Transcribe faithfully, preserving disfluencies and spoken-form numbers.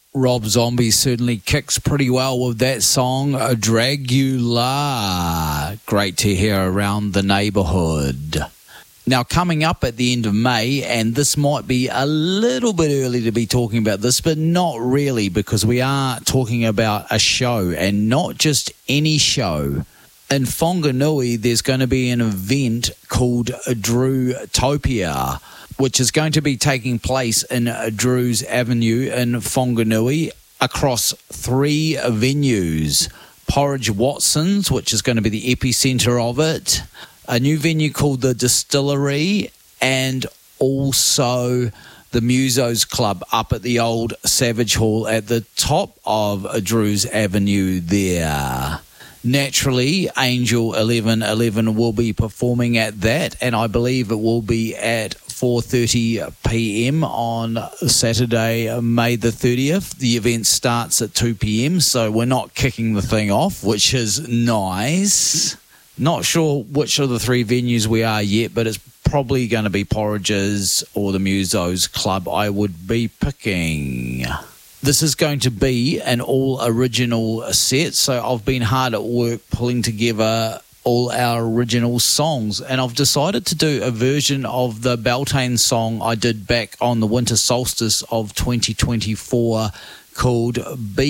Rob Zombie certainly kicks pretty well with that song, Dragula. Great to hear around the neighbourhood. Now, coming up at the end of May, and this might be a little bit early to be talking about this, but not really, because we are talking about a show, and not just any show. In Whanganui, there's going to be an event called Drewtopia, which is going to be taking place in Drews Avenue in Whanganui across three venues. Porridge Watson's, which is going to be the epicentre of it, a new venue called the Distillery, and also the Musos Club up at the old Savage Hall at the top of Drews Avenue there. Naturally, Angel eleven eleven will be performing at that, and I believe it will be at four thirty p.m. on Saturday, May the thirtieth. The event starts at two p.m, so we're not kicking the thing off, which is nice. Not sure which of the three venues we are yet, but it's probably going to be Porridge's or the Musos Club I would be picking. This is going to be an all-original set, so I've been hard at work pulling together all our original songs, and I've decided to do a version of the Beltane song I did back on the winter solstice of twenty twenty-four called Be